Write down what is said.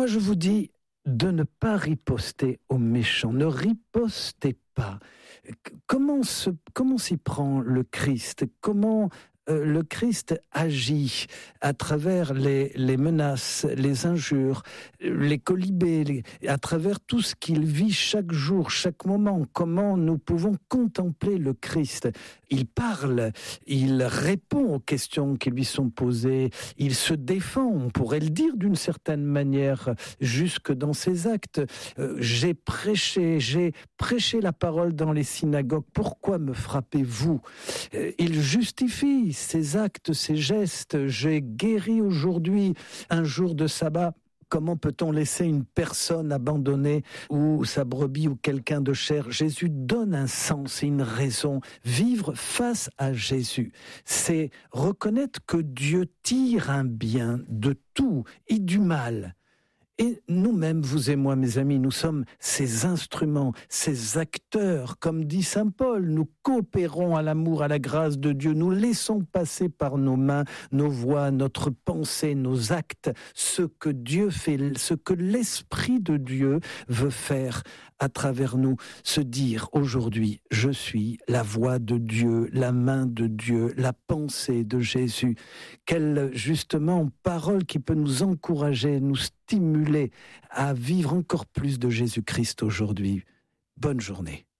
moi je vous dis de ne pas riposter aux méchants. Ne ripostez pas. Comment s'y prend le Christ ? Comment le Christ agit à travers les menaces, les injures, les colibés, à travers tout ce qu'il vit chaque jour, chaque moment. Comment nous pouvons contempler le Christ ? Il parle, il répond aux questions qui lui sont posées, il se défend, on pourrait le dire d'une certaine manière, jusque dans ses actes. J'ai prêché la parole dans les synagogues, pourquoi me frappez-vous ? Il justifie ses actes, ses gestes. J'ai guéri aujourd'hui un jour de sabbat. Comment peut-on laisser une personne abandonnée ou sa brebis ou quelqu'un de cher ? Jésus donne un sens et une raison. Vivre face à Jésus, c'est reconnaître que Dieu tire un bien de tout et du mal. Et nous-mêmes, vous et moi, mes amis, nous sommes ces instruments, ces acteurs. Comme dit saint Paul, nous coopérons à l'amour, à la grâce de Dieu. Nous laissons passer par nos mains, nos voix, notre pensée, nos actes, ce que Dieu fait, ce que l'Esprit de Dieu veut faire à travers nous. Se dire aujourd'hui, je suis la voix de Dieu, la main de Dieu, la pensée de Jésus. Quelle, justement, parole qui peut nous encourager, nous stimuler à vivre encore plus de Jésus-Christ aujourd'hui. Bonne journée.